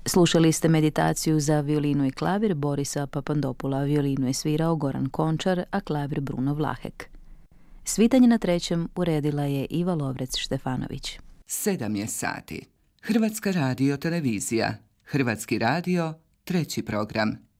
Slušali ste meditaciju za violinu i klavir Borisa Papandopula. Violinu je svirao Goran Končar, a klavir Bruno Vlahek. Svitanje na trećem uredila je Iva Lovrec-Štefanović. 7 je sati. Hrvatska radio televizija. Hrvatski radio, treći program.